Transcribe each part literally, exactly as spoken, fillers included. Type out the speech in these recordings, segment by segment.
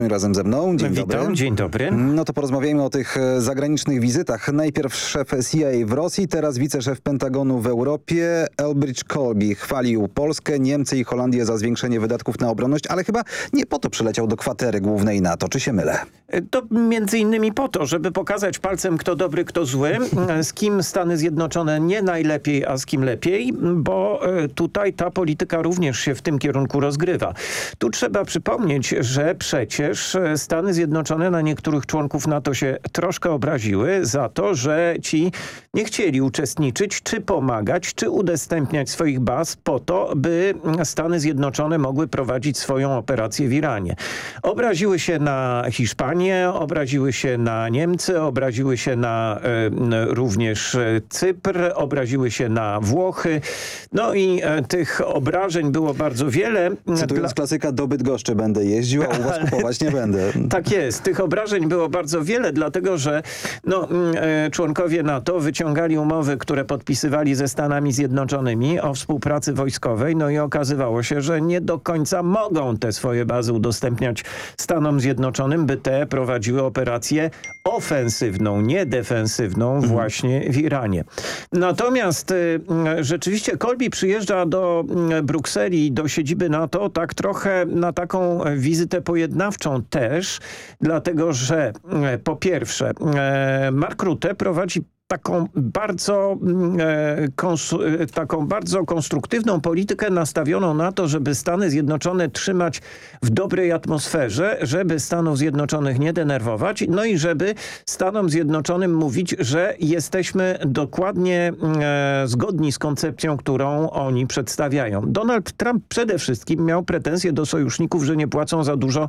Razem ze mną. Dzień Witam, dobry. dzień dobry. No to porozmawiajmy o tych zagranicznych wizytach. Najpierw szef C I A w Rosji, teraz wiceszef Pentagonu w Europie. Elbridge Colby chwalił Polskę, Niemcy i Holandię za zwiększenie wydatków na obronność, ale chyba nie po to przyleciał do kwatery głównej NATO. Czy się mylę? To między innymi po to, żeby pokazać palcem, kto dobry, kto zły, z kim Stany Zjednoczone nie najlepiej, a z kim lepiej, bo tutaj ta polityka również się w tym kierunku rozgrywa. Tu trzeba przypomnieć, że przecież Stany Zjednoczone na niektórych członków NATO się troszkę obraziły za to, że ci nie chcieli uczestniczyć, czy pomagać, czy udostępniać swoich baz po to, by Stany Zjednoczone mogły prowadzić swoją operację w Iranie. Obraziły się na Hiszpanię, obraziły się na Niemcy, obraziły się na e, również Cypr, obraziły się na Włochy. No i e, tych obrażeń było bardzo wiele. Cytując Dla... klasyka, do Bydgoszczy będę jeździł, a u was kupować nie będę. Tak jest. Tych obrażeń było bardzo wiele, dlatego że no, e, członkowie NATO wyciągali umowy, które podpisywali ze Stanami Zjednoczonymi o współpracy wojskowej, no i okazywało się, że nie do końca mogą te swoje bazy udostępniać Stanom Zjednoczonym, by te prowadziły operację ofensywną, nie defensywną mhm. właśnie w Iranie. Natomiast y, rzeczywiście Colby przyjeżdża do y, Brukseli, do siedziby NATO tak trochę na taką wizytę pojednawczą też, dlatego że y, po pierwsze y, Mark Rutte prowadzi taką bardzo, e, konsu, e, taką bardzo konstruktywną politykę nastawioną na to, żeby Stany Zjednoczone trzymać w dobrej atmosferze, żeby Stanów Zjednoczonych nie denerwować, no i żeby Stanom Zjednoczonym mówić, że jesteśmy dokładnie e, zgodni z koncepcją, którą oni przedstawiają. Donald Trump przede wszystkim miał pretensje do sojuszników, że nie płacą za dużo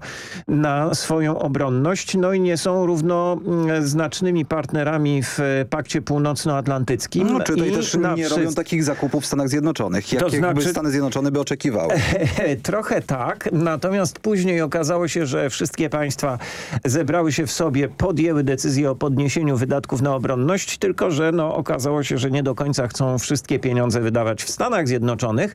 na swoją obronność, no i nie są równoznacznymi partnerami w pakcie północnoatlantyckim. No, czy tutaj też nie wszystko... robią takich zakupów w Stanach Zjednoczonych, jak, to znaczy... jakby Stany Zjednoczone by oczekiwały. Trochę tak, natomiast później okazało się, że wszystkie państwa zebrały się w sobie, podjęły decyzję o podniesieniu wydatków na obronność, tylko że no, okazało się, że nie do końca chcą wszystkie pieniądze wydawać w Stanach Zjednoczonych.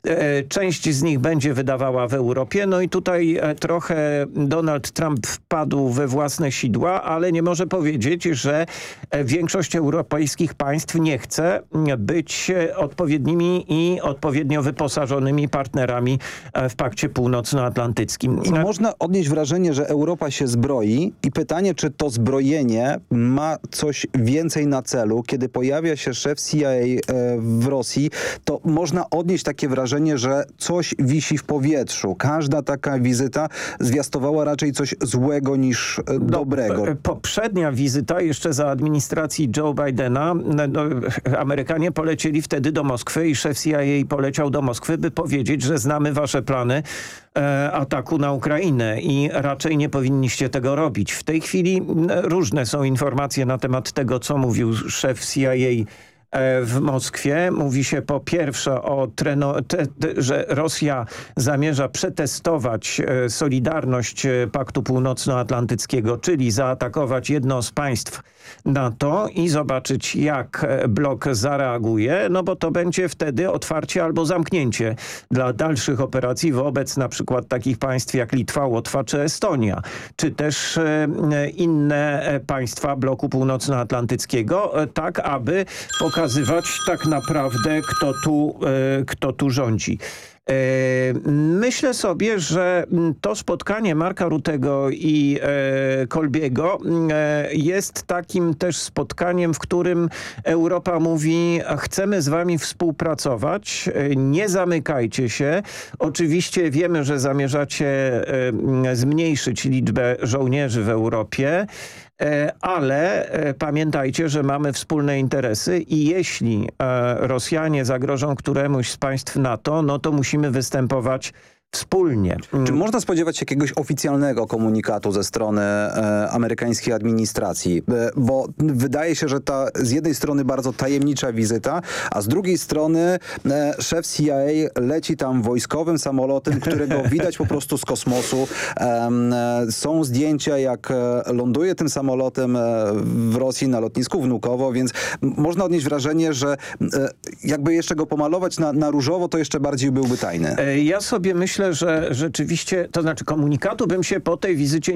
Część z nich będzie wydawała w Europie, no i tutaj trochę Donald Trump wpadł we własne sidła, ale nie może powiedzieć, że większość europejskich państw nie chce być odpowiednimi i odpowiednio wyposażonymi partnerami w pakcie północnoatlantyckim. I można odnieść wrażenie, że Europa się zbroi i pytanie, czy to zbrojenie ma coś więcej na celu. Kiedy pojawia się szef C I A w Rosji, to można odnieść takie wrażenie, że coś wisi w powietrzu. Każda taka wizyta zwiastowała raczej coś złego niż dobrego. No, poprzednia wizyta jeszcze za administracji Joe Bidena, no, Amerykanie polecieli wtedy do Moskwy i szef C I A poleciał do Moskwy, by powiedzieć, że znamy wasze plany e, ataku na Ukrainę i raczej nie powinniście tego robić. W tej chwili różne są informacje na temat tego, co mówił szef C I A w Moskwie. Mówi się po pierwsze, o treno, te, te, że Rosja zamierza przetestować e, solidarność Paktu Północnoatlantyckiego, czyli zaatakować jedno z państw NATO i zobaczyć, jak blok zareaguje, no bo to będzie wtedy otwarcie albo zamknięcie dla dalszych operacji wobec na przykład takich państw jak Litwa, Łotwa czy Estonia, czy też e, inne państwa bloku północnoatlantyckiego, e, tak aby pokazywać tak naprawdę, kto tu, e, kto tu rządzi. Myślę sobie, że to spotkanie Marka Ruttego i e, Colby'ego e, jest takim też spotkaniem, w którym Europa mówi: chcemy z wami współpracować, nie zamykajcie się. Oczywiście wiemy, że zamierzacie e, zmniejszyć liczbę żołnierzy w Europie, ale pamiętajcie, że mamy wspólne interesy i jeśli Rosjanie zagrożą któremuś z państw NATO, no to musimy występować wspólnie. Czy można spodziewać się jakiegoś oficjalnego komunikatu ze strony e, amerykańskiej administracji? E, bo wydaje się, że ta z jednej strony bardzo tajemnicza wizyta, a z drugiej strony e, szef C I A leci tam wojskowym samolotem, którego widać po prostu z kosmosu. E, e, są zdjęcia, jak ląduje tym samolotem w Rosji na lotnisku Wnukowo, więc można odnieść wrażenie, że e, jakby jeszcze go pomalować na, na różowo, to jeszcze bardziej byłby tajny. Ja sobie myślę, myślę, że rzeczywiście, to znaczy komunikatu bym się po tej wizycie